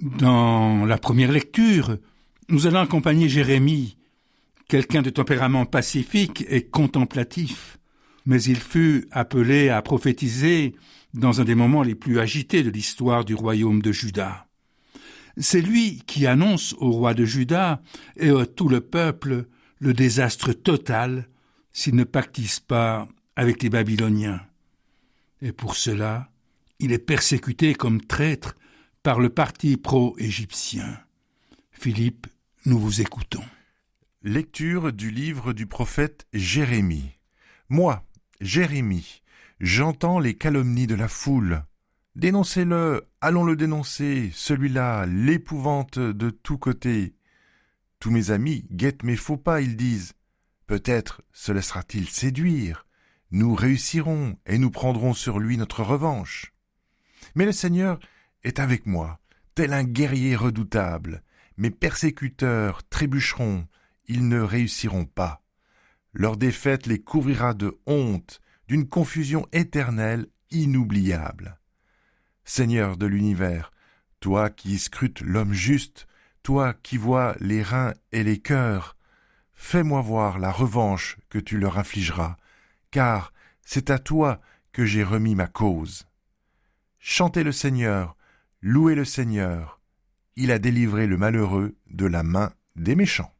Dans la première lecture, nous allons accompagner Jérémie, quelqu'un de tempérament pacifique et contemplatif, mais il fut appelé à prophétiser dans un des moments les plus agités de l'histoire du royaume de Juda. C'est lui qui annonce au roi de Juda et à tout le peuple le désastre total s'ils ne pactisent pas avec les Babyloniens. Et pour cela, il est persécuté comme traître par le parti pro-égyptien. Philippe, nous vous écoutons. Lecture du livre du prophète Jérémie. Moi, Jérémie, j'entends les calomnies de la foule. Dénoncez-le, allons le dénoncer, celui-là, l'épouvante de tous côtés. Tous mes amis guettent mes faux pas, ils disent. Peut-être se laissera-t-il séduire. Nous réussirons et nous prendrons sur lui notre revanche. Mais le Seigneur est avec moi, tel un guerrier redoutable. Mes persécuteurs trébucheront, ils ne réussiront pas. Leur défaite les couvrira de honte, d'une confusion éternelle, inoubliable. Seigneur de l'univers, toi qui scrutes l'homme juste, toi qui vois les reins et les cœurs, fais-moi voir la revanche que tu leur infligeras, car c'est à toi que j'ai remis ma cause. Chantez le Seigneur, louez le Seigneur, il a délivré le malheureux de la main des méchants.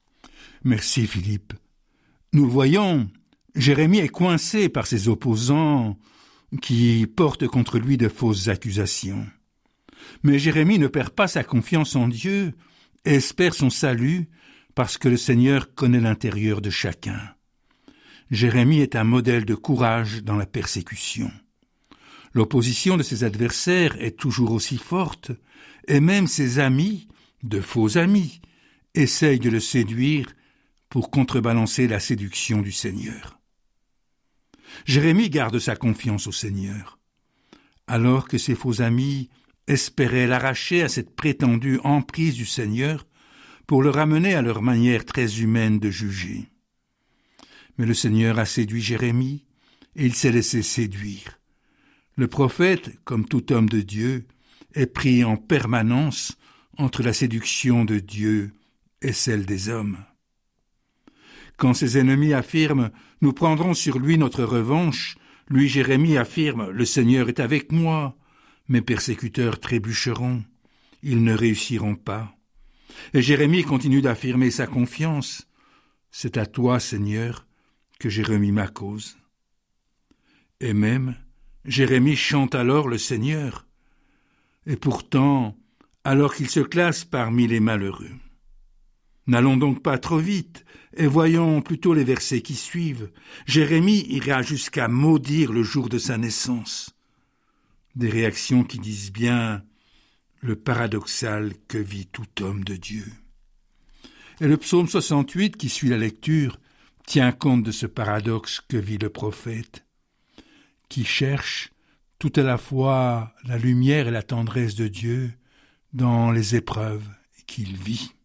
Merci Philippe. Nous le voyons, Jérémie est coincé par ses opposants qui portent contre lui de fausses accusations. Mais Jérémie ne perd pas sa confiance en Dieu et espère son salut parce que le Seigneur connaît l'intérieur de chacun. Jérémie est un modèle de courage dans la persécution. L'opposition de ses adversaires est toujours aussi forte et même ses amis, de faux amis, essayent de le séduire pour contrebalancer la séduction du Seigneur. Jérémie garde sa confiance au Seigneur, alors que ses faux amis espéraient l'arracher à cette prétendue emprise du Seigneur pour le ramener à leur manière très humaine de juger. Mais le Seigneur a séduit Jérémie et il s'est laissé séduire. Le prophète, comme tout homme de Dieu, est pris en permanence entre la séduction de Dieu et celle des hommes. Quand ses ennemis affirment « Nous prendrons sur lui notre revanche », lui, Jérémie, affirme « Le Seigneur est avec moi ». Mes persécuteurs trébucheront, ils ne réussiront pas. Et Jérémie continue d'affirmer sa confiance. « C'est à toi, Seigneur, que j'ai remis ma cause. » Et même, Jérémie chante alors le Seigneur. Et pourtant, alors qu'il se classe parmi les malheureux. N'allons donc pas trop vite, et voyons plutôt les versets qui suivent. Jérémie ira jusqu'à maudire le jour de sa naissance. Des réactions qui disent bien le paradoxal que vit tout homme de Dieu. Et le psaume 68 qui suit la lecture tient compte de ce paradoxe que vit le prophète, qui cherche tout à la fois la lumière et la tendresse de Dieu dans les épreuves qu'il vit.